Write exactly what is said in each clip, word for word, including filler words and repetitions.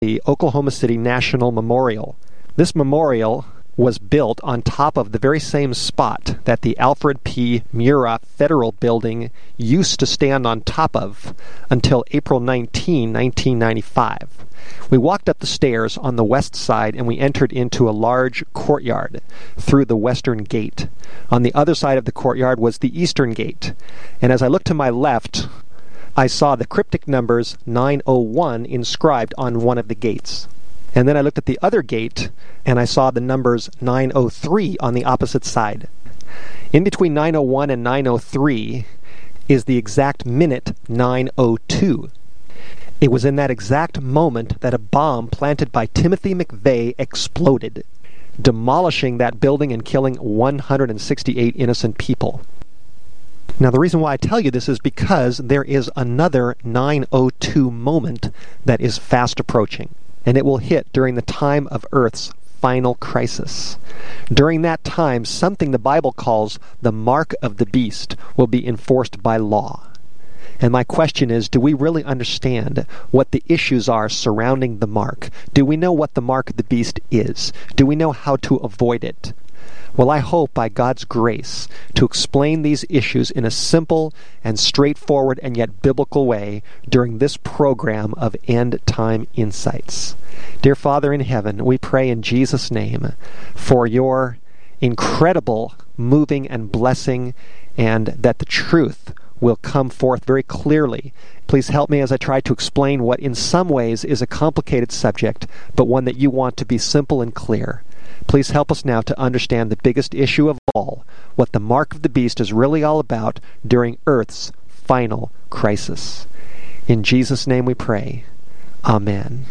the Oklahoma City National Memorial. This memorial was built on top of the very same spot that the Alfred P. Murrah Federal Building used to stand on top of until April nineteenth, nineteen ninety-five. We walked up the stairs on the west side and we entered into a large courtyard through the western gate. On the other side of the courtyard was the eastern gate. And as I looked to my left, I saw the cryptic numbers nine oh one inscribed on one of the gates. And then I looked at the other gate and I saw the numbers nine oh three on the opposite side. In between nine oh one and nine oh three is the exact minute nine oh two. It was in that exact moment that a bomb planted by Timothy McVeigh exploded, demolishing that building and killing one hundred sixty-eight innocent people. Now, the reason why I tell you this is because there is another nine oh two moment that is fast approaching, and it will hit during the time of Earth's final crisis. During that time, something the Bible calls the mark of the beast will be enforced by law. And my question is, do we really understand what the issues are surrounding the mark? Do we know what the mark of the beast is? Do we know how to avoid it? Well, I hope by God's grace to explain these issues in a simple and straightforward and yet biblical way during this program of End Time Insights. Dear Father in heaven, we pray in Jesus' name for your incredible moving and blessing, and that the truth will come forth very clearly. Please help me as I try to explain what in some ways is a complicated subject, but one that you want to be simple and clear. Please help us now to understand the biggest issue of all, what the mark of the beast is really all about during Earth's final crisis. In Jesus' name we pray. Amen.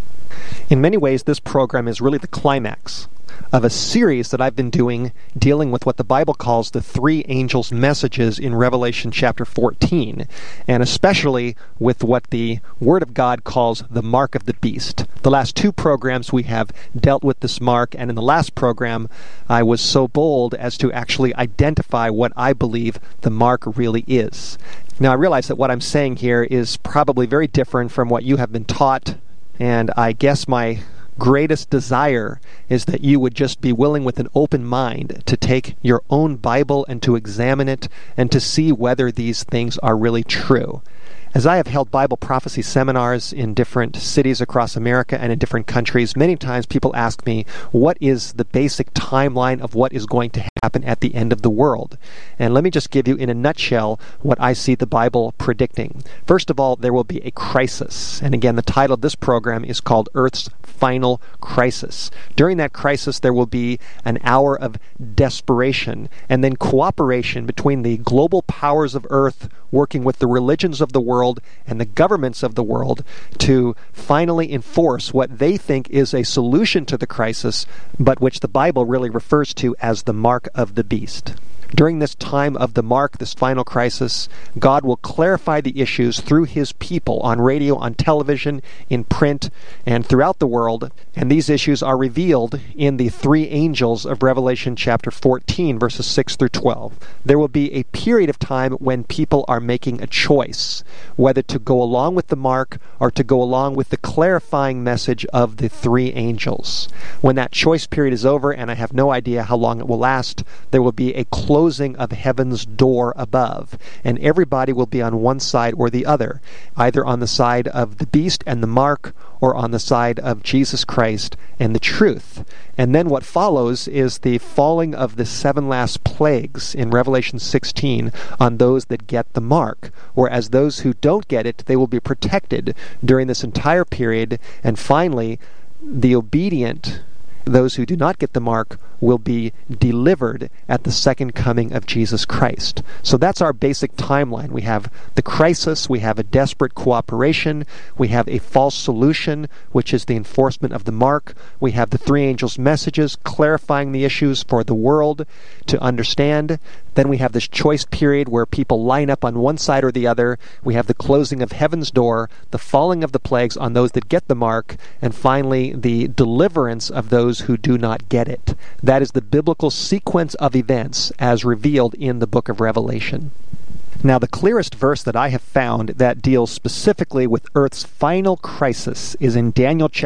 In many ways, this program is really the climax of a series that I've been doing dealing with what the Bible calls the three angels' messages in Revelation chapter fourteen, and especially with what the Word of God calls the mark of the beast. The last two programs we have dealt with this mark, and in the last program I was so bold as to actually identify what I believe the mark really is. Now I realize that what I'm saying here is probably very different from what you have been taught, and I guess my greatest desire is that you would just be willing with an open mind to take your own Bible and to examine it and to see whether these things are really true. As I have held Bible prophecy seminars in different cities across America and in different countries, many times people ask me, what is the basic timeline of what is going to happen at the end of the world? And let me just give you in a nutshell what I see the Bible predicting. First of all, there will be a crisis. And again, the title of this program is called Earth's Final Crisis. During that crisis, there will be an hour of desperation and then cooperation between the global powers of Earth working with the religions of the world and the governments of the world to finally enforce what they think is a solution to the crisis, but which the Bible really refers to as the mark of the beast. During this time of the mark, this final crisis, God will clarify the issues through His people on radio, on television, in print, and throughout the world. And these issues are revealed in the three angels of Revelation chapter fourteen, verses six through twelve. There will be a period of time when people are making a choice, whether to go along with the mark or to go along with the clarifying message of the three angels. When that choice period is over, and I have no idea how long it will last, there will be a closing of heaven's door above, and everybody will be on one side or the other, either on the side of the beast and the mark, or on the side of Jesus Christ and the truth. And then what follows is the falling of the seven last plagues in Revelation sixteen on those that get the mark, whereas those who don't get it, they will be protected during this entire period, and finally, the obedient, those who do not get the mark, will be delivered at the second coming of Jesus Christ. So that's our basic timeline. We have the crisis, we have a desperate cooperation, we have a false solution, which is the enforcement of the mark, we have the three angels' messages clarifying the issues for the world to understand. Then we have this choice period where people line up on one side or the other. We have the closing of heaven's door, the falling of the plagues on those that get the mark, and finally the deliverance of those who do not get it. That is the biblical sequence of events as revealed in the book of Revelation. Now, the clearest verse that I have found that deals specifically with Earth's final crisis is in Daniel chapter